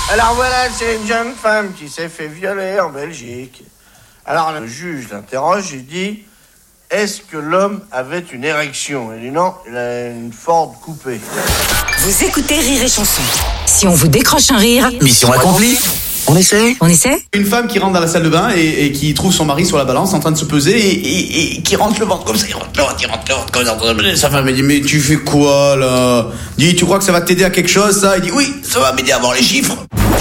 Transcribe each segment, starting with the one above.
Alors voilà, c'est une jeune femme qui s'est fait violer en Belgique. Alors le juge l'interroge, il dit « Est-ce que l'homme avait une érection ?» Il dit « Non, il a une Ford coupée. » Vous écoutez Rire et Chanson. Si on vous décroche un rire, mission accomplie. On essaie. Une femme qui rentre dans la salle de bain et qui trouve son mari sur la balance en train de se peser et qui rentre le ventre comme ça, il rentre le ventre comme ça. Sa femme elle dit mais tu fais quoi là? Il dit tu crois que ça va t'aider à quelque chose ça? Il dit oui, ça va m'aider à voir les chiffres.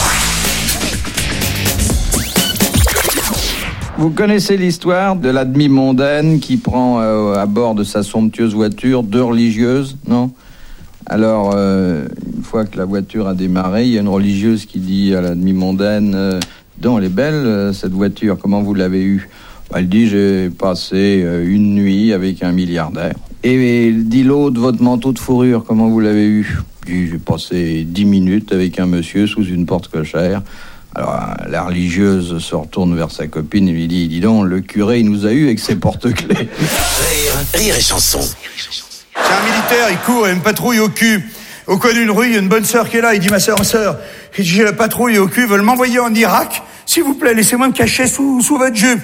Vous connaissez l'histoire de la demi-mondaine qui prend à bord de sa somptueuse voiture 2 religieuses, non? Alors, une fois que la voiture a démarré, il y a une religieuse qui dit à la demi-mondaine donc elle est belle cette voiture, comment vous l'avez eue? Elle dit j'ai passé une nuit avec un milliardaire. Et dit l'autre, votre manteau de fourrure, comment vous l'avez eu? Elle dit j'ai passé 10 minutes avec un monsieur sous une porte cochère. Alors la religieuse se retourne vers sa copine et lui dit dis donc, le curé il nous a eu avec ses porte-clés. Rire et Chanson. C'est un militaire, il court, il y a une patrouille au cul. Au coin d'une rue, il y a une bonne sœur qui est là. Il dit, ma sœur, il dit, j'ai la patrouille au cul, ils veulent m'envoyer en Irak. S'il vous plaît, laissez-moi me cacher sous votre jupe.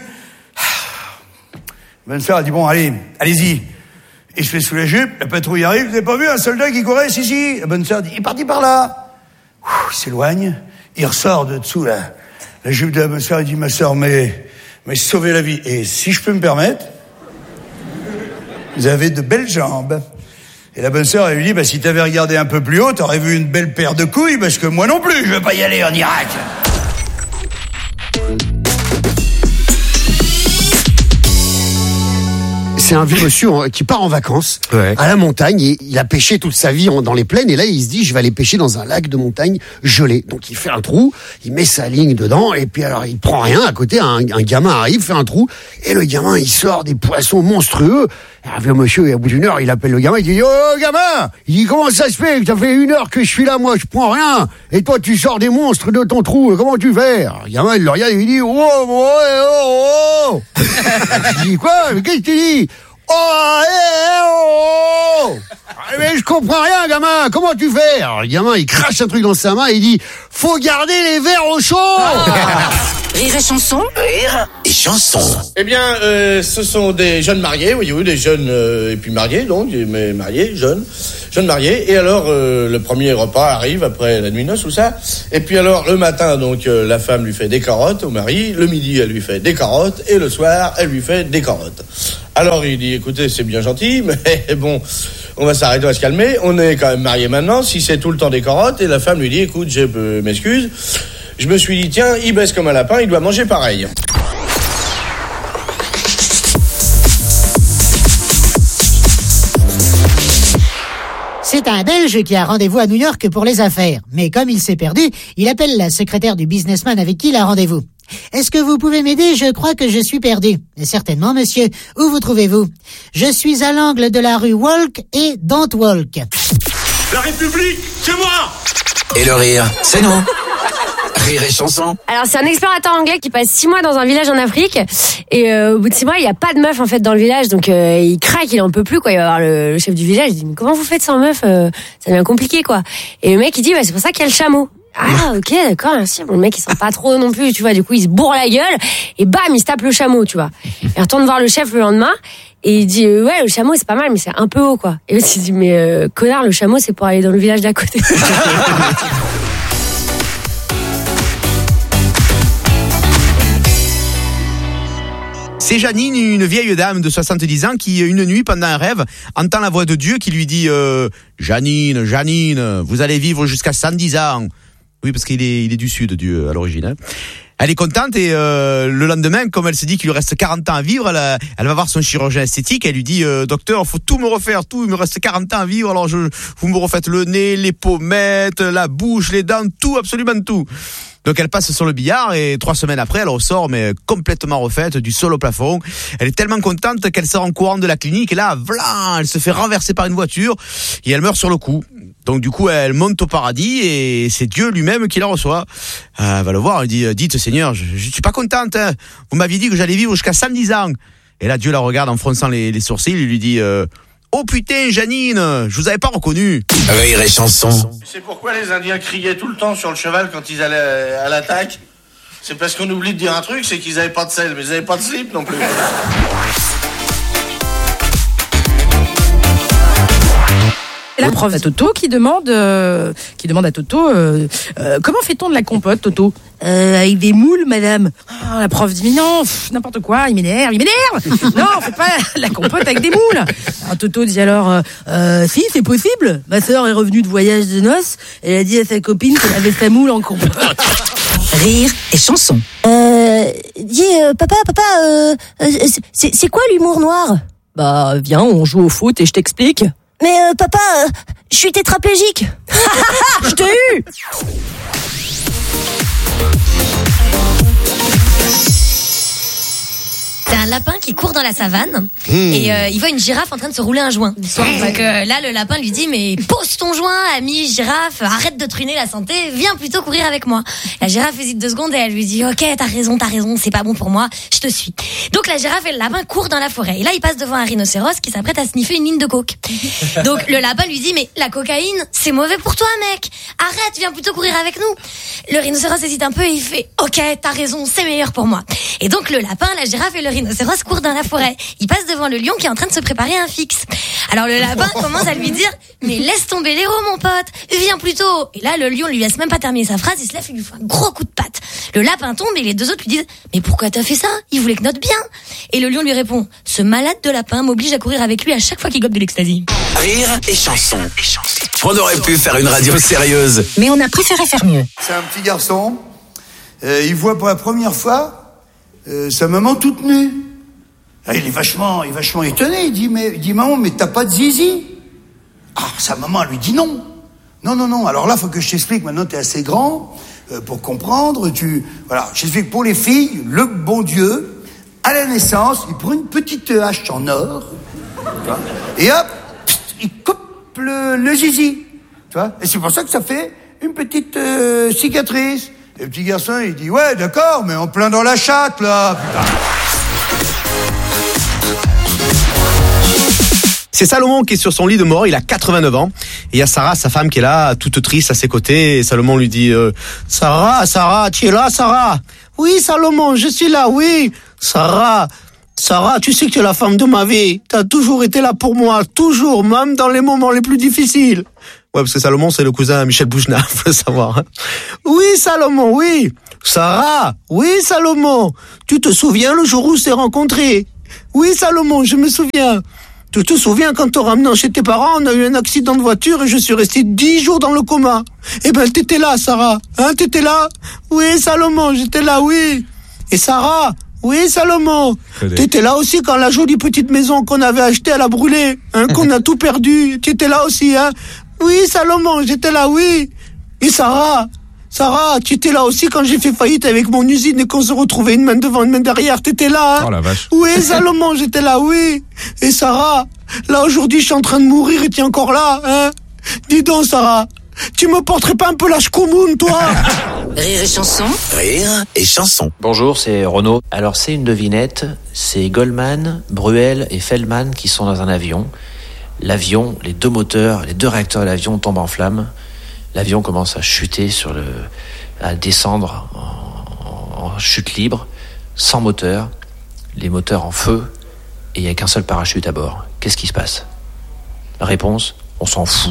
La bonne sœur, elle dit, bon, allez-y. Et je fais sous la jupe, la patrouille arrive, vous avez pas vu un soldat qui courait? Si. La bonne sœur dit, il est parti par là. Il s'éloigne, il ressort de dessous, la jupe de la bonne sœur, il dit, ma sœur, mais sauvez la vie. Et si je peux me permettre, vous avez de belles jambes. Et la bonne sœur, elle lui dit, si t'avais regardé un peu plus haut, t'aurais vu une belle paire de couilles, parce que moi non plus, je veux pas y aller en Irak. C'est un vieux monsieur qui part en vacances à la montagne et il a pêché toute sa vie dans les plaines et là il se dit je vais aller pêcher dans un lac de montagne gelé. Donc il fait un trou, il met sa ligne dedans et puis alors il prend rien à côté, un gamin arrive, fait un trou et le gamin il sort des poissons monstrueux. Et un vieux monsieur, au bout d'une heure, il appelle le gamin, il dit oh gamin, il dit comment ça se fait, ça fait 1 heure que je suis là, moi je prends rien et toi tu sors des monstres de ton trou, comment tu fais? Alors, le gamin il le regarde et il dit oh. Je dis quoi, mais qu'est-ce que tu dis? Oh. Mais je comprends rien, gamin. Comment tu fais? Alors, le gamin, il crache un truc dans sa main et il dit faut garder les verres au chaud. Rire et Chanson. Rire et Chanson. Eh bien, ce sont des jeunes mariés, oui, des jeunes et puis mariés, donc, mais mariés, jeunes mariés. Et alors, le premier repas arrive après la nuit noce, tout ça. Et puis alors, le matin, donc, la femme lui fait des carottes au mari. Le midi, elle lui fait des carottes. Et le soir, elle lui fait des carottes. Alors, il dit, écoutez, c'est bien gentil, mais bon, on va s'arrêter, on va se calmer. On est quand même mariés maintenant. Si c'est tout le temps des carottes. Et la femme lui dit, écoute, je m'excuse. Je me suis dit, tiens, il baisse comme un lapin, il doit manger pareil. C'est un Belge qui a rendez-vous à New York pour les affaires. Mais comme il s'est perdu, il appelle la secrétaire du businessman avec qui il a rendez-vous. Est-ce que vous pouvez m'aider? Je crois que je suis perdu. Certainement, monsieur. Où vous trouvez-vous? Je suis à l'angle de la rue Walk et Don't Walk. La République, c'est moi! Et le rire, c'est nous. Rire et Chanson. Alors c'est un explorateur anglais qui passe 6 mois dans un village en Afrique et au bout de 6 mois il n'y a pas de meuf en fait dans le village, donc il craque, il en peut plus quoi. Il va voir le chef du village, il dit mais comment vous faites sans meuf, ça devient compliqué quoi. Et le mec il dit c'est pour ça qu'il y a le chameau. Ah ok d'accord merci. Bon, le mec il sent pas trop non plus tu vois, du coup il se bourre la gueule et bam il se tape le chameau tu vois. Il retourne voir le chef le lendemain et il dit ouais le chameau c'est pas mal mais c'est un peu haut quoi. Et l'autre il dit mais connard le chameau c'est pour aller dans le village d'à côté. C'est Janine, une vieille dame de 70 ans qui, une nuit, pendant un rêve, entend la voix de Dieu qui lui dit Janine, vous allez vivre jusqu'à 110 ans. Oui, parce qu'il est du Sud, Dieu, à l'origine. Hein. Elle est contente et le lendemain, comme elle se dit qu'il lui reste 40 ans à vivre, elle va voir son chirurgien esthétique. Elle lui dit docteur, faut tout me refaire, tout. Il me reste 40 ans à vivre, alors vous me refaites le nez, les pommettes, la bouche, les dents, tout, absolument tout. Donc elle passe sur le billard et 3 semaines après, elle ressort mais complètement refaite, du sol au plafond. Elle est tellement contente qu'elle sort en courant de la clinique et là, voilà, elle se fait renverser par une voiture et elle meurt sur le coup. Donc du coup, elle monte au paradis et c'est Dieu lui-même qui la reçoit. Elle va le voir, elle dit « Dites Seigneur, je suis pas contente, hein. Vous m'aviez dit que j'allais vivre jusqu'à 110 ans. » Et là, Dieu la regarde en fronçant les sourcils, il lui dit Oh putain, Janine, je vous avais pas reconnu. Rire et chanson. C'est pourquoi les Indiens criaient tout le temps sur le cheval quand ils allaient à l'attaque. C'est parce qu'on oublie de dire un truc, c'est qu'ils avaient pas de selle, mais ils avaient pas de slip non plus. La prof à Toto qui demande à Toto comment fait-on de la compote, Toto? Avec des moules, madame. Ah, la prof dit mais non, n'importe quoi, il m'énerve. Non, on fait pas la compote avec des moules. Alors Toto dit alors si, c'est possible. Ma sœur est revenue de voyage de noces, elle a dit à sa copine qu'elle avait sa moule en compote. Rire et chanson. Papa, c'est quoi l'humour noir? Bah viens, on joue au foot et je t'explique. Mais papa, je suis tétraplégique. Je t'ai eu. C'est un lapin qui court dans la savane et il voit une girafe en train de se rouler un joint. Donc là, le lapin lui dit mais pose ton joint, ami girafe, arrête de truiner la santé, viens plutôt courir avec moi. La girafe hésite 2 secondes et elle lui dit ok, t'as raison, c'est pas bon pour moi, je te suis. Donc la girafe et le lapin courent dans la forêt et là ils passent devant un rhinocéros qui s'apprête à sniffer une ligne de coke. Donc le lapin lui dit mais la cocaïne c'est mauvais pour toi mec, arrête, viens plutôt courir avec nous. Le rhinocéros hésite un peu et il fait ok, t'as raison, c'est meilleur pour moi. Et donc le lapin, la girafe et le rhinocéros court dans la forêt. Il passe devant le lion qui est en train de se préparer un fixe. Alors le lapin commence à lui dire mais laisse tomber l'héros mon pote, viens plus tôt. Et là le lion lui laisse même pas terminer sa phrase, il se lève et lui fait un gros coup de patte. Le lapin tombe et les 2 autres lui disent mais pourquoi t'as fait ça? Il voulait que notre bien. Et le lion lui répond ce malade de lapin m'oblige à courir avec lui à chaque fois qu'il gobe de l'ecstasy. Rire et chanson. On aurait pu faire une radio sérieuse, mais on a préféré faire mieux. C'est un petit garçon, il voit pour la première fois sa maman toute nue. Là, il est vachement étonné. Il dit maman, mais t'as pas de zizi? Ah, sa maman lui dit non. Non. Alors là, faut que je t'explique. Maintenant, t'es assez grand pour comprendre. Voilà, je t'explique. Pour les filles, le bon Dieu, à la naissance, il prend une petite hache en or, tu vois, et hop, il coupe le zizi, tu vois. Et c'est pour ça que ça fait une petite cicatrice. Et le petit garçon, il dit ouais, d'accord, mais en plein dans la chatte là, putain. C'est Salomon qui est sur son lit de mort, il a 89 ans. Et il y a Sarah, sa femme, qui est là, toute triste à ses côtés. Et Salomon lui dit Sarah, tu es là, Sarah? Oui, Salomon, je suis là, oui. Sarah, tu sais que tu es la femme de ma vie. Tu as toujours été là pour moi, toujours, même dans les moments les plus difficiles. Ouais, parce que Salomon, c'est le cousin de Michel Boujna, faut le savoir. Oui, Salomon, oui. Sarah, oui, Salomon. Tu te souviens le jour où on s'est rencontrés? Oui, Salomon, je me souviens. Tu te souviens quand t'es ramené chez tes parents, on a eu un accident de voiture et je suis resté 10 jours dans le coma. Eh ben, t'étais là, Sarah. Hein, t'étais là? Oui, Salomon, j'étais là, oui. Et Sarah? Oui, Salomon. T'étais là aussi quand la jolie petite maison qu'on avait achetée, elle a brûlé. Hein, qu'on a tout perdu. T'étais là aussi, hein? Oui, Salomon, j'étais là, oui. Et Sarah, tu étais là aussi quand j'ai fait faillite avec mon usine et qu'on se retrouvait une main devant, une main derrière. T'étais là, hein? Oh la vache. Oui, Salomon, j'étais là, oui. Et Sarah, là aujourd'hui, je suis en train de mourir et t'es encore là, hein? Dis donc, Sarah, tu me porterais pas un peu la chkoumoun, toi? Rire et chanson. rire et chanson. Bonjour, c'est Renaud. Alors c'est une devinette, c'est Goldman, Bruel et Feldman qui sont dans un avion. L'avion, les 2 moteurs, les 2 réacteurs de l'avion tombent en flammes. L'avion commence à chuter à descendre en chute libre, sans moteur, les moteurs en feu, et il n'y a qu'un seul parachute à bord. Qu'est-ce qui se passe? Réponse, on s'en fout.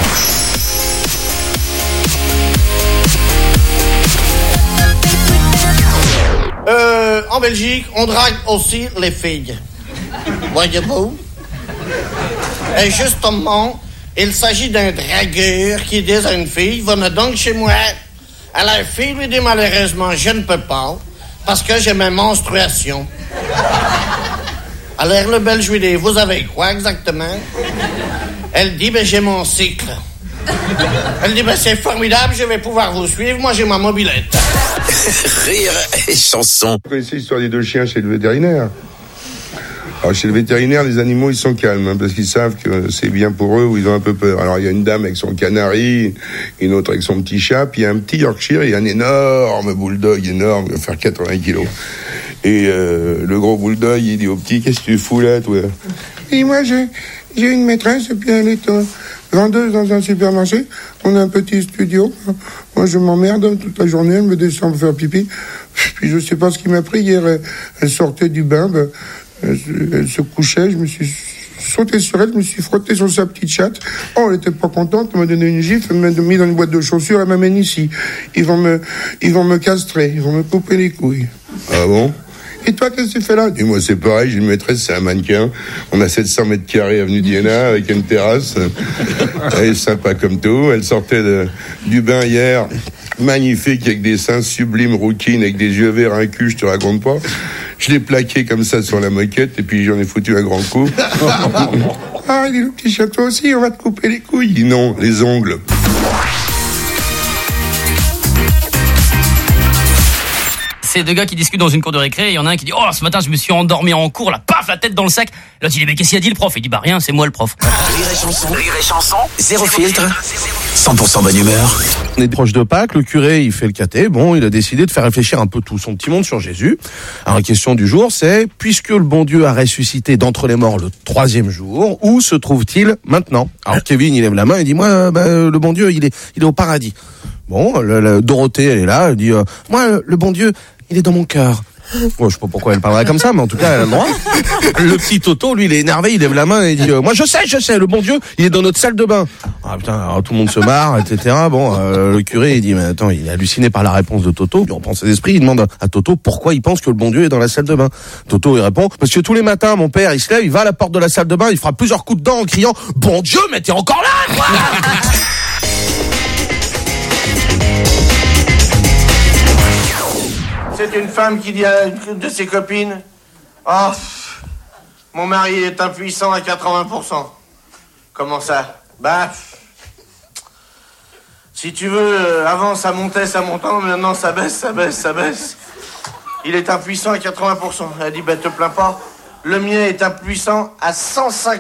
En Belgique, on drague aussi les filles. Voyez-vous? Et justement, il s'agit d'un dragueur qui dit à une fille, venez donc chez moi. À la fille lui dit malheureusement, je ne peux pas, parce que j'ai mes menstruations. Alors le Belge lui dit, vous avez quoi exactement? Elle dit, j'ai mon cycle. Elle dit, c'est formidable, je vais pouvoir vous suivre, moi j'ai ma mobilette. Rire et chanson. Vous connaissez l'histoire des 2 chiens chez le vétérinaire? Alors chez le vétérinaire, les animaux ils sont calmes, hein, parce qu'ils savent que c'est bien pour eux ou ils ont un peu peur. Alors il y a une dame avec son canari, une autre avec son petit chat, puis il y a un petit Yorkshire, il y a un énorme bulldog, énorme, il va faire 80 kilos. Et le gros bulldog, il dit au petit, qu'est-ce que tu fous là, toi? Et moi, J'ai une maîtresse et puis elle est vendeuse dans un supermarché. On a un petit studio. Moi, je m'emmerde toute la journée. Elle me descend me faire pipi. Puis je sais pas ce qui m'a pris hier. Elle sortait du bain. Elle se couchait. Je me suis sauté sur elle. Je me suis frotté sur sa petite chatte. Oh, elle était pas contente. Elle m'a donné une gifle. Elle m'a mis dans une boîte de chaussures. Elle m'amène ici. Ils vont me castrer. Ils vont me couper les couilles. Ah bon? Et toi, qu'est-ce que tu fais là? Dis-moi, c'est pareil, j'ai une maîtresse, c'est un mannequin. On a 700 mètres carrés avenue d'Iéna avec une terrasse. Elle est sympa comme tout. Elle sortait du bain hier, magnifique, avec des seins sublimes, rouquines, avec des yeux verts, un cul, je te raconte pas. Je l'ai plaqué comme ça sur la moquette et puis j'en ai foutu un grand coup. Ah, dis le petit chat, toi aussi, on va te couper les couilles. Non, les ongles. C'est deux gars qui discutent dans une cour de récré, et il y en a un qui dit « Oh, ce matin, je me suis endormi en cours, là, paf, la tête dans le sac !» L'autre, il dit « Mais qu'est-ce qu'il a dit, le prof ?» Il dit « Bah rien, c'est moi, le prof. » Rire et chanson, zéro filtre, 100% bonne humeur. On est proche de Pâques, le curé, il fait le caté. Bon, il a décidé de faire réfléchir un peu tout son petit monde sur Jésus. Alors, la question du jour, c'est, puisque le bon Dieu a ressuscité d'entre les morts le 3e jour, où se trouve-t-il maintenant? Alors, Kevin, il lève la main et dit, moi, le bon Dieu, il est au paradis. Bon, Dorothée, elle est là, elle dit, moi, le bon Dieu, il est dans mon cœur. Bon, je sais pas pourquoi elle parlerait comme ça, mais en tout cas, elle a le droit. Le petit Toto, lui, il est énervé, il lève la main et il dit, moi, je sais, le bon Dieu, il est dans notre salle de bain. Ah, putain, alors, tout le monde se marre, etc. Bon, le curé, il dit, mais attends, il est halluciné par la réponse de Toto. Puis on prend ses esprits, il demande à Toto pourquoi il pense que le bon Dieu est dans la salle de bain. Toto, il répond, parce que tous les matins, mon père, il se lève, il va à la porte de la salle de bain, il fera plusieurs coups de dents en criant, bon Dieu, mais t'es encore là, quoi! C'est une femme qui dit à une de ses copines « Oh, mon mari est impuissant à 80%. » Comment ça? Bah, si tu veux, avant ça montait, maintenant ça baisse. Il est impuissant à 80%. Elle dit « Bah, te plains pas, le mien est impuissant à 150%. »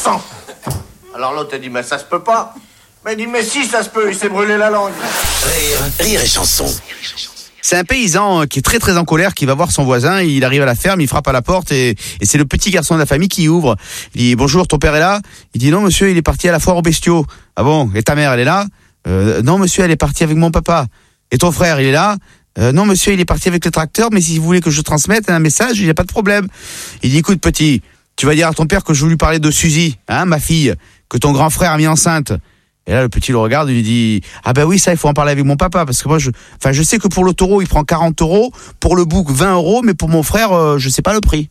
Alors l'autre, elle dit « Mais ça se peut pas. » Mais elle dit « Mais si, ça se peut, il s'est brûlé la langue. » Rire et chanson. C'est un paysan qui est très très en colère, qui va voir son voisin, il arrive à la ferme, il frappe à la porte et c'est le petit garçon de la famille qui ouvre. Il dit « Bonjour, ton père est là ?» Il dit « Non monsieur, il est parti à la foire aux bestiaux. » « Ah bon, et ta mère, elle est là ?»« Non monsieur, elle est partie avec mon papa. » « Et ton frère, il est là ?»« Non monsieur, il est parti avec le tracteur, mais si vous voulez que je transmette un message, il n'y a pas de problème. » Il dit « Écoute petit, tu vas dire à ton père que je veux lui parler de Suzy, hein, ma fille, que ton grand frère a mis enceinte. » Et là, le petit le regarde et lui dit « Ah ben oui, ça, il faut en parler avec mon papa, parce que moi, je sais que pour le taureau, il prend 40 €, pour le bouc, 20 €, mais pour mon frère, je sais pas le prix. »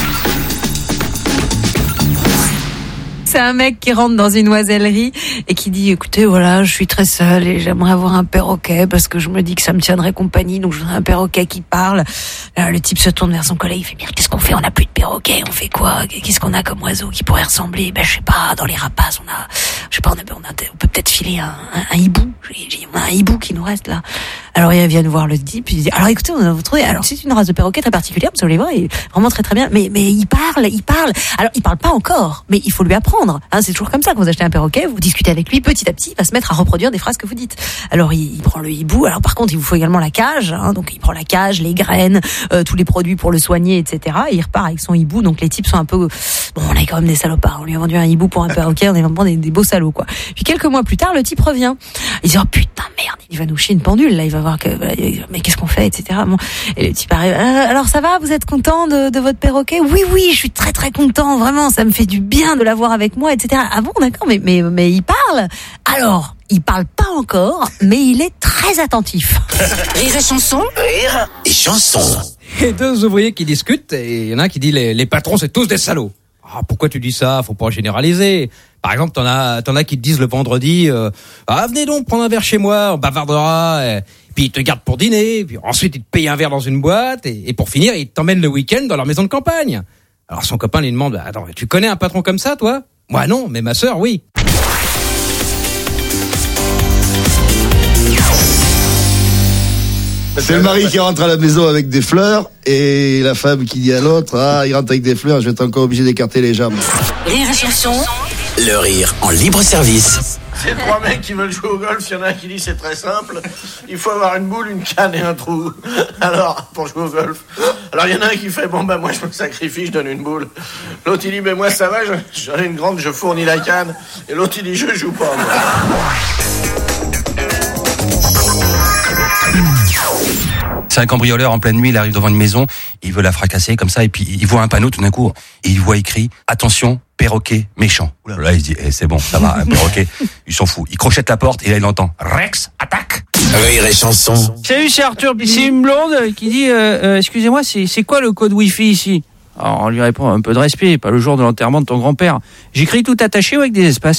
C'est un mec qui rentre dans une oisellerie et qui dit « Écoutez, voilà, je suis très seul et j'aimerais avoir un perroquet parce que je me dis que ça me tiendrait compagnie, donc je voudrais un perroquet qui parle. » Alors, le type se tourne vers son collègue, il fait « Merde, qu'est-ce qu'on fait? On n'a plus de perroquet, on fait quoi? Qu'est-ce qu'on a comme oiseau qui pourrait ressembler? Ben, je sais pas, dans les rapaces, on peut peut-être filer un hibou. On a un hibou qui nous reste là. » Alors, il vient de voir le type, il dit « Alors, écoutez, on a trouvé, alors, c'est une race de perroquet très particulière, vous allez voir, il est vraiment très très bien, mais il parle. Alors, il parle pas encore, mais il faut lui apprendre. Hein, c'est toujours comme ça, quand vous achetez un perroquet, vous discutez avec lui, petit à petit, il va se mettre à reproduire des phrases que vous dites. Alors il prend le hibou, alors par contre il vous faut également la cage, hein, donc il prend la cage, les graines, tous les produits pour le soigner, etc. Et il repart avec son hibou, donc les types sont un peu... Bon, on est quand même des salopards, on lui a vendu un hibou pour un perroquet, on est vraiment des beaux salauds, quoi. Puis quelques mois plus tard, le type revient. Il dit « Oh putain, merde, il va nous chier une pendule, là, il va voir que... Mais qu'est-ce qu'on fait, etc. » Bon. Et le type arrive, alors ça va, vous êtes content de votre perroquet? Oui, je suis très très content, vraiment, ça me fait du bien de l'avoir avec moi, etc. Ah bon, d'accord, mais il parle. Alors, il parle pas encore, mais il est très attentif. Rire et chanson. Rire et chanson. Et deux ouvriers qui discutent, et il y en a un qui dit les patrons c'est tous des salauds. Ah, pourquoi tu dis ça? Faut pas généraliser. Par exemple, t'en as qui te disent le vendredi, venez donc prendre un verre chez moi, on bavardera, puis ils te gardent pour dîner, puis ensuite ils te payent un verre dans une boîte, et pour finir, ils t'emmènent le week-end dans leur maison de campagne. Alors son copain lui demande, attends, tu connais un patron comme ça, toi? Moi non, mais ma sœur, oui. C'est le mari qui rentre à la maison avec des fleurs et la femme qui dit à l'autre, il rentre avec des fleurs, je vais être encore obligé d'écarter les jambes. Rire et chanson. Le rire en libre service. C'est 3 mecs qui veulent jouer au golf, il y en a un qui dit c'est très simple, il faut avoir une boule, une canne et un trou. Alors, pour jouer au golf. Alors, il y en a un qui fait, bon, moi je me sacrifie, je donne une boule. L'autre il dit, mais moi ça va, j'en ai une grande, je fournis la canne. Et l'autre il dit, je joue pas, moi. C'est un cambrioleur en pleine nuit, il arrive devant une maison, il veut la fracasser comme ça, et puis il voit un panneau tout d'un coup, et il voit écrit « Attention, perroquet méchant ». Là, il se dit c'est bon, ça va, un perroquet, il s'en fout. Il crochette la porte, et là il entend « Rex, attaque ». Rire et chanson. Salut, c'est Arthur, c'est une blonde qui dit excusez-moi, c'est quoi le code Wi-Fi ici? Alors on lui répond un peu de respect, pas le jour de l'enterrement de ton grand-père. J'écris tout attaché ou avec des espaces?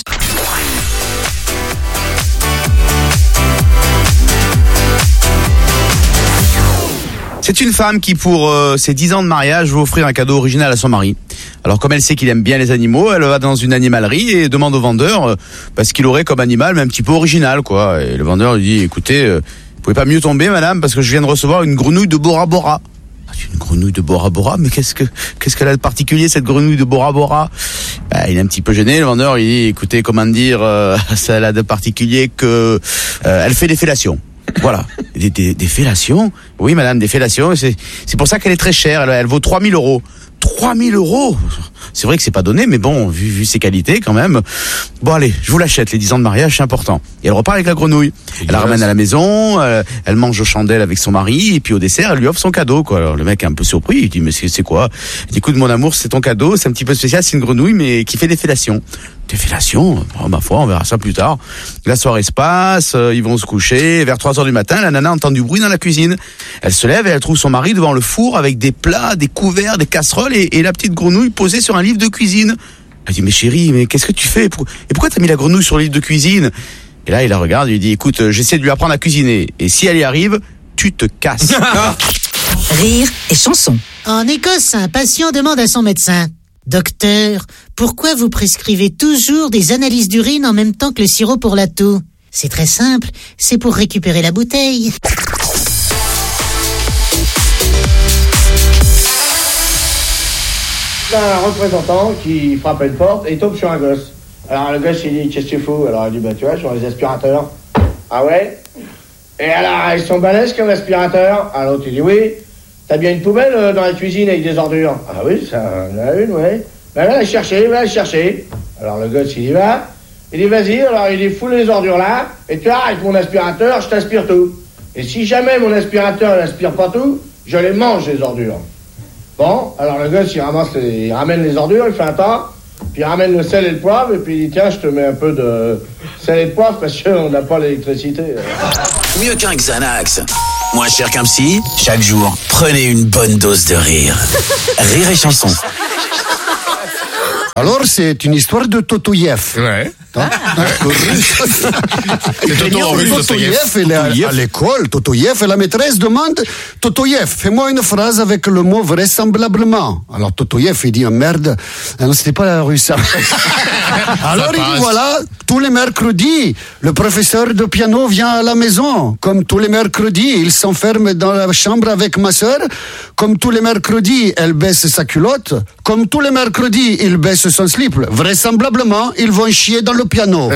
C'est une femme qui, pour ses 10 ans de mariage, veut offrir un cadeau original à son mari. Alors, comme elle sait qu'il aime bien les animaux, elle va dans une animalerie et demande au vendeur ce qu'il aurait comme animal, mais un petit peu original, quoi. Et le vendeur lui dit, écoutez, vous pouvez pas mieux tomber, madame, parce que je viens de recevoir une grenouille de Bora Bora. Une grenouille de Bora Bora, mais qu'est-ce qu'elle a de particulier, cette grenouille de Bora Bora? Il est un petit peu gêné, le vendeur, il dit, écoutez, comment dire, ça a de particulier que elle fait des fellations. Voilà, des fellations. Oui, madame, des fellations. C'est pour ça qu'elle est très chère. Elle vaut 3 000 €. 3 000 €. C'est vrai que c'est pas donné, mais bon, vu ses qualités, quand même. Bon, allez, je vous l'achète. Les 10 ans de mariage, c'est important. Et elle repart avec la grenouille. Elle la ramène à la maison. Elle mange aux chandelles avec son mari. Et puis au dessert, elle lui offre son cadeau, quoi. Alors le mec est un peu surpris. Il dit, mais c'est quoi? Il dit, écoute, mon amour, c'est ton cadeau. C'est un petit peu spécial. C'est une grenouille, mais qui fait des fellations. Des fellations? Oh, ma foi, on verra ça plus tard. La soirée se passe. Ils vont se coucher. Vers 3 heures du matin, la nana entend du bruit dans la cuisine. Elle se lève et elle trouve son mari devant le four avec des plats, des couverts, des casseroles et la petite grenouille posée sur un livre de cuisine. Elle dit, mais chérie, mais qu'est-ce que tu fais? Et pourquoi t'as mis la grenouille sur le livre de cuisine? Et là, il la regarde et lui dit, écoute, j'essaie de lui apprendre à cuisiner. Et si elle y arrive, tu te casses. Rire et chanson. En Écosse, un patient demande à son médecin, docteur, pourquoi vous prescrivez toujours des analyses d'urine en même temps que le sirop pour la toux? C'est très simple, c'est pour récupérer la bouteille. Un représentant qui frappe à une porte et il tombe sur un gosse. Alors le gosse il dit, qu'est-ce que tu fous? Alors il dit, tu vois, sur les aspirateurs. Ah ouais? Et alors ils sont balèzes comme aspirateurs? Alors l'autre il dit, oui. T'as bien une poubelle dans la cuisine avec des ordures? Ah oui, ça en a une, ouais. Ben va la chercher. Alors le gosse il y va. Il dit, vas-y, alors il dit, fous les ordures là, et tu arrêtes mon aspirateur, je t'aspire tout. Et si jamais mon aspirateur n'aspire pas tout, je les mange les ordures. Bon, alors le gosse il ramène les ordures, il fait un tas, puis il ramène le sel et le poivre, et puis il dit, tiens, je te mets un peu de sel et de poivre parce qu'on n'a pas l'électricité. Mieux qu'un Xanax. Moins cher qu'un psy. Chaque jour, prenez une bonne dose de rire. Rire et chanson. Alors, c'est une histoire de Totoyev. Ouais. Totoyev, il est à l'école. Totoyev, et la maîtresse demande, Totoyev, fais-moi une phrase avec le mot vraisemblablement. Alors Totoyev, il dit, merde, non, c'était pas la rue ça. Alors il dit, voilà, tous les mercredis, le professeur de piano vient à la maison. Comme tous les mercredis, il s'enferme dans la chambre avec ma sœur. Comme tous les mercredis, elle baisse sa culotte. Comme tous les mercredis, il baisse son slip. Vraisemblablement, ils vont chier dans le piano.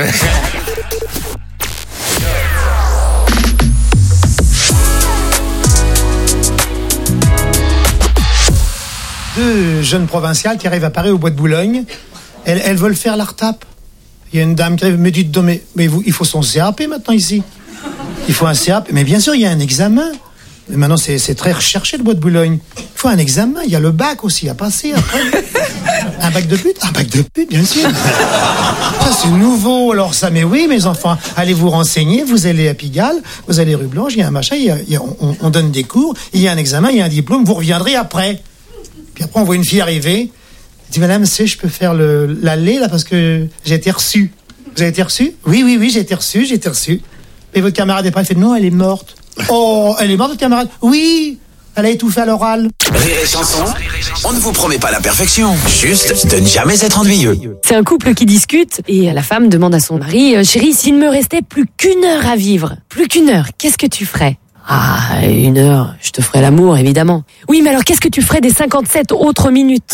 Deux jeunes provinciales qui arrivent à Paris au bois de Boulogne. Elles veulent faire la retape. Il y a une dame qui arrive, me dit, mais vous, il faut son CAP maintenant ici. Il faut un CAP. Mais bien sûr, il y a un examen. Mais maintenant, c'est très recherché le bois de Boulogne. Il faut un examen. Il y a le bac aussi à passer après. Un bac de pute? Un bac de pute, bien sûr. Ça, c'est nouveau. Alors ça, mais oui, mes enfants, allez vous renseigner. Vous allez à Pigalle, vous allez rue Blanche, il y a un machin, on donne des cours, il y a un examen, il y a un diplôme, vous reviendrez après. Puis après, on voit une fille arriver. Elle dit, madame, je peux faire l'aller, là, parce que j'ai été reçu. Vous avez été reçu? Oui, j'ai été reçu. Et votre camarade est pas, elle fait, non, elle est morte. Oh, elle est morte, votre camarade? Oui, elle a étouffé à l'oral. Rire et chanson, on ne vous promet pas la perfection, juste de ne jamais être ennuyeux. C'est un couple qui discute et la femme demande à son mari, chérie, s'il me restait plus qu'1 heure à vivre, qu'est-ce que tu ferais? Ah, 1 heure, je te ferais l'amour, évidemment. Oui, mais alors qu'est-ce que tu ferais des 57 autres minutes?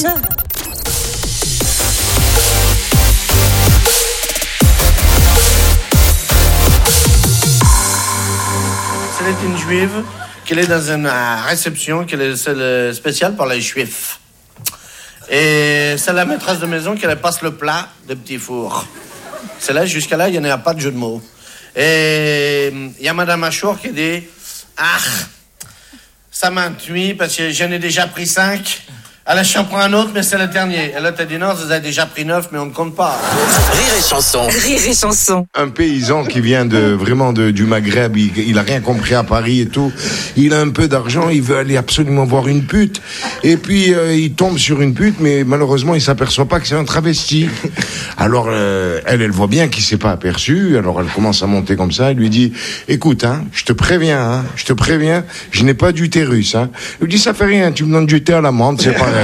c'est une juive qu'elle est dans une réception qu'elle est spéciale pour les juifs. Et c'est la maîtresse de maison qui passe le plat de petits fours. C'est là, jusqu'à là, il n'y en a pas de jeu de mots. Et il y a Madame Achour qui dit « Ah, ça m'ennuie parce que j'en ai déjà pris 5. Alors je en prends un autre, mais c'est le dernier. » Et l'autre a dit « Non, vous avez déjà pris 9, mais on ne compte pas. » Rire et chanson. Rire et chanson. Un paysan qui vient du Maghreb, il a rien compris à Paris et tout. Il a un peu d'argent, il veut aller absolument voir une pute. Et puis il tombe sur une pute, mais malheureusement il s'aperçoit pas que c'est un travesti. Alors elle voit bien qu'il s'est pas aperçu. Alors elle commence à monter comme ça. Elle lui dit écoute, je te préviens, je n'ai pas d'utérus. Il lui dit ça fait rien, tu me donnes du thé à l'amande, c'est pareil.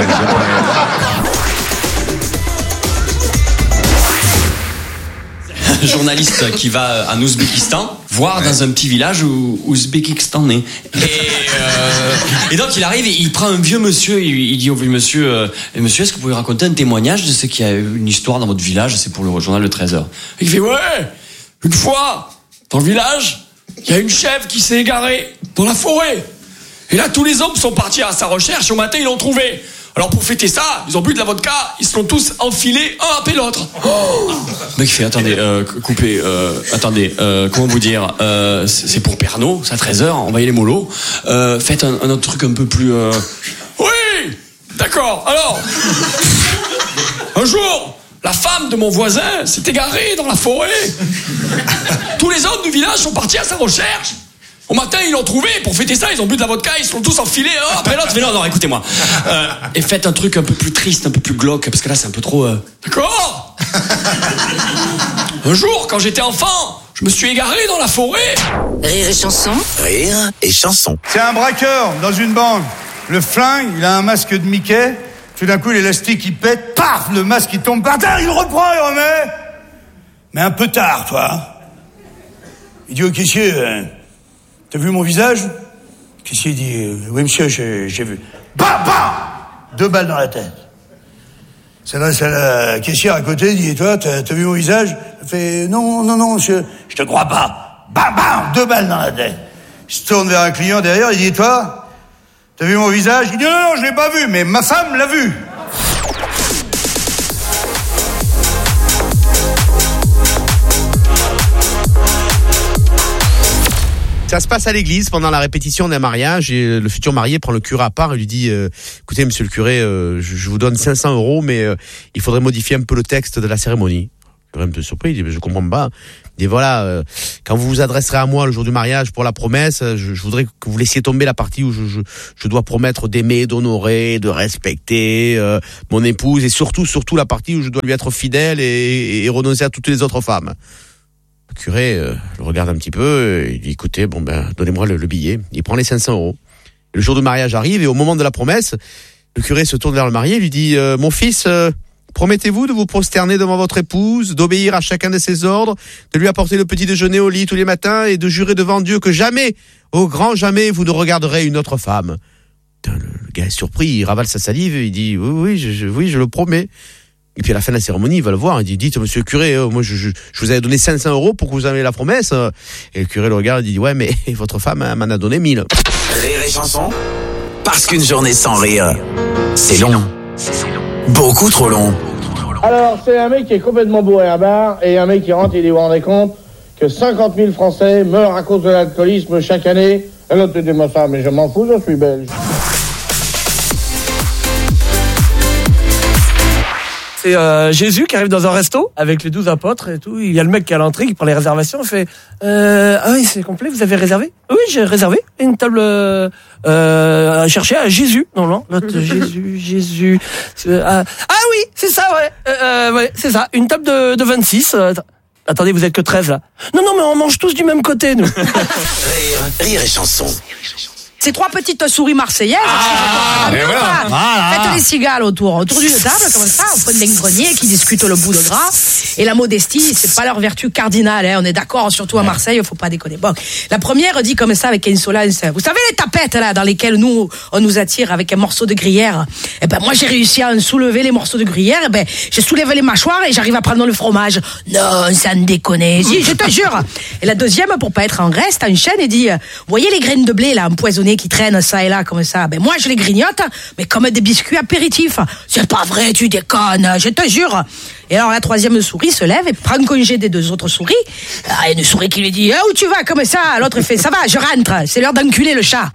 Un journaliste qui va en Ouzbékistan voir dans un petit village ouzbékistanais. Et donc il arrive et il prend un vieux monsieur, il dit au vieux monsieur, monsieur, est-ce que vous pouvez raconter un témoignage de ce qu'il y a une histoire dans votre village, c'est pour le journal de 13h. Il fait ouais, une fois dans le village, il y a une chèvre qui s'est égarée dans la forêt. Et là tous les hommes sont partis à sa recherche et au matin ils l'ont trouvée. Alors pour fêter ça, ils ont bu de la vodka, ils se l'ont tous enfilés un après l'autre. Oh le mec fait attendez, coupez, comment vous dire, c'est pour Pernod, c'est à 13h, envoyez les molos. Faites un autre truc un peu plus. Oui, d'accord. Alors, un jour, la femme de mon voisin s'est égarée dans la forêt. Tous les hommes du village sont partis à sa recherche. Au matin, ils l'ont trouvé. Pour fêter ça, ils ont bu de la vodka. Ils se sont tous enfilés un après l'autre. Mais non, écoutez-moi. Et faites un truc un peu plus triste, un peu plus glauque. Parce que là, c'est un peu trop... D'accord. Un jour, quand j'étais enfant, je me suis égaré dans la forêt. Rire et chanson. Rire et chanson. C'est un braqueur dans une banque. Le flingue, il a un masque de Mickey. Tout d'un coup, l'élastique, il pète. Paf, le masque, il tombe par terre. Il le reprend, il remet. Mais un peu tard, toi. Il dit au caissier... T'as vu mon visage? Qu'est-ce qu'il dit? Oui, monsieur, j'ai vu. Bam, bam! 2 balles dans la tête. C'est la caissière à côté, dit, toi, t'as vu mon visage? Elle fait, non, monsieur, je te crois pas. Bam, bam! 2 balles dans la tête. Il se tourne vers un client derrière, il dit, toi, t'as vu mon visage? Il dit, non, je l'ai pas vu, mais ma femme l'a vu. Ça se passe à l'église pendant la répétition d'un mariage et le futur marié prend le curé à part et lui dit écoutez monsieur le curé, je vous donne 500 €, mais il faudrait modifier un peu le texte de la cérémonie. Le curé est un peu surpris, il dit je comprends pas. Il dit voilà, quand vous vous adresserez à moi le jour du mariage pour la promesse, je voudrais que vous laissiez tomber la partie où je dois promettre d'aimer, d'honorer, de respecter mon épouse et surtout la partie où je dois lui être fidèle et renoncer à toutes les autres femmes. Le curé le regarde un petit peu, il dit écoutez, donnez-moi le billet. Il prend les 500 €. Le jour du mariage arrive et au moment de la promesse, le curé se tourne vers le marié et lui dit mon fils, promettez-vous de vous prosterner devant votre épouse, d'obéir à chacun de ses ordres, de lui apporter le petit déjeuner au lit tous les matins et de jurer devant Dieu que jamais, au grand jamais, vous ne regarderez une autre femme. Putain, le gars est surpris, il ravale sa salive et il dit oui, je le promets. Et puis à la fin de la cérémonie, il va le voir, il dit dites monsieur le curé, moi je vous avais donné 500 € pour que vous ayez la promesse. Et le curé le regarde et dit ouais mais votre femme m'en a donné 1000. Rire et chanson. Parce qu'une journée sans rire, c'est long. Beaucoup trop long. Alors, c'est un mec qui est complètement bourré à bar, et un mec qui rentre, il dit, vous vous rendez compte que 50 000 Français meurent à cause de l'alcoolisme chaque année? Et l'autre dit, moi ça, mais je m'en fous, je suis belge. C'est Jésus qui arrive dans un resto avec les 12 apôtres et tout. Il y a le mec qui est à l'entrée, qui prend les réservations. Il fait ah oui, c'est complet, vous avez réservé? Oui, j'ai réservé une table à chercher à Jésus. Non, l'autre Jésus. Ah oui, c'est ça, ouais, c'est ça. Une table de 26. Attendez, vous êtes que 13 là. Non, mais on mange tous du même côté, nous. Rire et chanson. C'est 3 petites souris marseillaises. Faites les cigales autour d'une table, comme ça, au fond d'un grenier, qui discutent le bout de gras. Et la modestie, c'est pas leur vertu cardinale, hein. On est d'accord, surtout à Marseille, faut pas déconner. Bon, la première dit comme ça, avec insolence. Vous savez les tapettes, là, dans lesquelles on nous attire avec un morceau de gruyère? Eh ben, moi, j'ai réussi à en soulever les morceaux de gruyère, eh ben, j'ai soulevé les mâchoires et j'arrive à prendre le fromage. Non, ça ne déconne. Si, je te jure. Et la deuxième, pour pas être en reste, t'as une chaîne et dit, vous voyez les graines de blé, là, empoisonnées qui traînent ça et là, comme ça? Ben, moi, je les grignote, mais comme des biscuits apéritifs. C'est pas vrai, tu déconnes, je te jure. Et alors, la troisième souris se lève et prend congé des 2 autres souris. Il y a une souris qui lui dit, où tu vas, comme ça? L'autre fait, ça va, je rentre, c'est l'heure d'enculer le chat.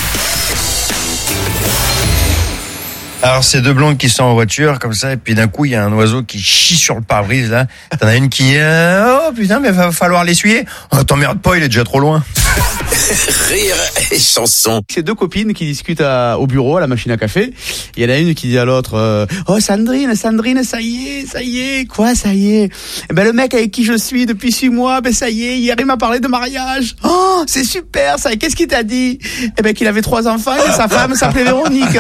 Alors, c'est 2 blondes qui sont en voiture, comme ça, et puis d'un coup, il y a un oiseau qui chie sur le pare-brise, là. T'en as une qui oh putain, mais va falloir l'essuyer. Oh, t'emmerdes pas, il est déjà trop loin. Rire et chanson. C'est 2 copines qui discutent au bureau, à la machine à café. Il y en a une qui dit à l'autre, oh Sandrine, ça y est. Quoi, ça y est? Eh ben, le mec avec qui je suis depuis 6 mois, ben, ça y est, hier, il m'a parlé de mariage. Oh, c'est super, ça. Qu'est-ce qu'il t'a dit? Eh ben, qu'il avait 3 enfants et que sa femme s'appelait Véronique.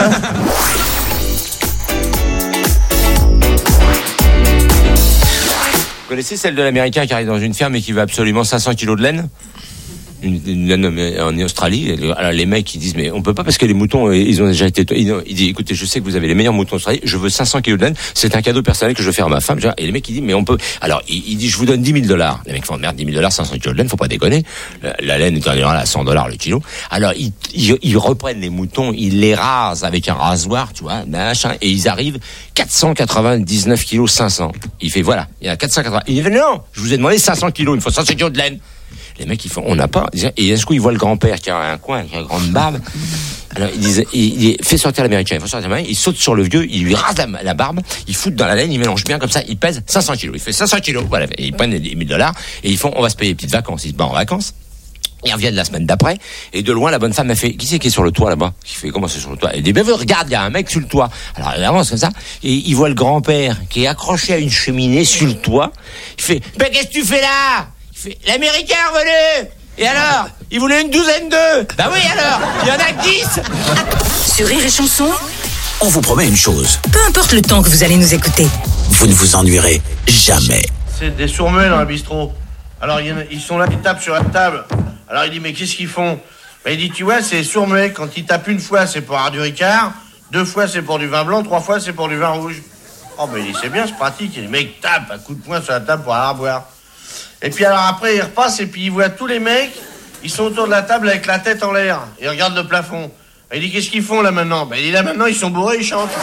Vous connaissez celle de l'Américain qui arrive dans une ferme et qui veut absolument 500 kilos de laine? Une laine en Australie. Alors les mecs ils disent mais on peut pas parce que les moutons ils ont déjà été. Il dit écoutez, je sais que vous avez les meilleurs moutons d'Australie, je veux 500 kilos de laine, c'est un cadeau personnel que je veux faire à ma femme. Et les mecs ils disent mais on peut. Alors il dit je vous donne $10,000. Les mecs font merde, $10,000, 500 kilos de laine, faut pas déconner. La laine est en général à $100 le kilo. Alors ils reprennent les moutons, ils les rasent avec un rasoir, tu vois, machin, et ils arrivent 499 kilos 500. Il fait voilà, il y a 480. Il dit non, je vous ai demandé 500 kilos, il me faut 500 kilos de laine. Les mecs, ils font, on n'a pas. Et d'un coup, ils voient le grand-père qui a un coin, qui a une grande barbe. Alors, ils disent, il fait sortir l'Américain, il saute sur le vieux, il lui rase la barbe, il fout dans la laine, il mélange bien comme ça, il pèse 500 kilos. Il fait 500 kilos, voilà. Et ils prennent les $1,000 et ils font, on va se payer des petites vacances. Ils se barrent en vacances. Ils reviennent la semaine d'après, et de loin, la bonne femme a fait, qui c'est qui est sur le toit là-bas? Qui fait, comment c'est sur le toit? Elle dit, ben, regarde, il y a un mec sur le toit. Alors, il avance comme ça, et il voit le grand-père qui est accroché à une cheminée sur le toit. Il fait, ben, qu'est-ce que tu fais là? Il fait, l'Américain est revenu! Et alors? Il voulait une douzaine d'œufs! Bah oui, alors! Il y en a 10! Sur Rire et Chanson, on vous promet une chose. Peu importe le temps que vous allez nous écouter, Vous ne vous ennuierez jamais. C'est des sourds-muets dans le bistrot. Alors ils sont là, ils tapent sur la table. Alors il dit mais qu'est-ce qu'ils font? Ben, il dit tu vois c'est sourds-muets, quand ils tapent une fois c'est pour avoir du Ricard, 2 fois c'est pour du vin blanc, 3 fois c'est pour du vin rouge. Oh ben il dit c'est bien, c'est pratique. Et les mecs tapent à coups de poing sur la table pour avoir à boire. Et puis alors après ils repassent et puis ils voient tous les mecs, ils sont autour de la table avec la tête en l'air. Ils regardent le plafond. Et il dit qu'est-ce qu'ils font là maintenant? Ben il dit là maintenant ils sont bourrés, ils chantent.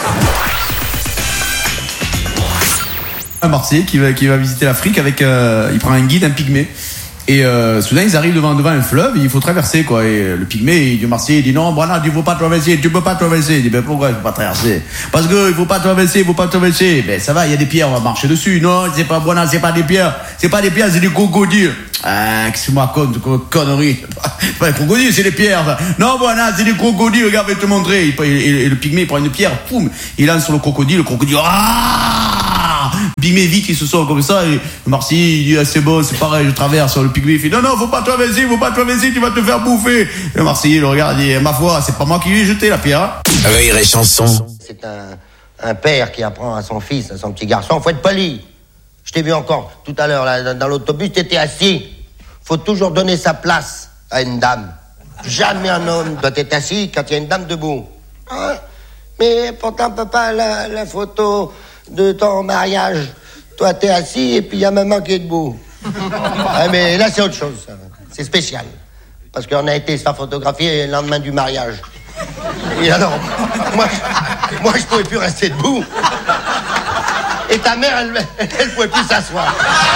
Un Marseillais qui va visiter l'Afrique avec, il prend un guide, un pygmée. Et soudain ils arrivent devant un fleuve, il faut traverser quoi. Et le pygmée, il dit au Marseillais, il dit non, Branad, il faut pas traverser, tu peux pas traverser. Il dit ben pourquoi il faut pas traverser? Parce que il faut pas traverser. Ben ça va, il y a des pierres, on va marcher dessus. Non, c'est pas Branad, c'est pas des pierres, c'est des crocodiles. Ah, qu'est-ce que tu me racontes, connerie? C'est pas des crocodiles, c'est des pierres. Non, Branad, c'est des crocodiles, regarde, je vais te montrer. Et le pygmée, il prend une pierre, poum, il lance sur le crocodile ah! Le pygmée vite, il se sort comme ça, et le Marseillais, il dit, ah, c'est bon, c'est pareil, je traverse. Le pygmée, il fait, non, faut pas traverser, tu vas te faire bouffer. Le Marseillais, le regarde, il dit, ma foi, c'est pas moi qui lui ai jeté la pierre. Rire et Chanson. C'est un père qui apprend à son fils, à son petit garçon, faut être poli. Je t'ai vu encore tout à l'heure, là, dans l'autobus, t'étais assis. Faut toujours donner sa place à une dame. Jamais un homme doit être assis quand il y a une dame debout. Hein? Mais pourtant, papa, la photo de ton mariage, toi t'es assis et puis il y a maman qui est debout. Ah, mais là c'est autre chose, ça. C'est spécial. Parce qu'on a été se faire photographier le lendemain du mariage. Et alors, moi je pouvais plus rester debout. Et ta mère, elle pouvait plus s'asseoir.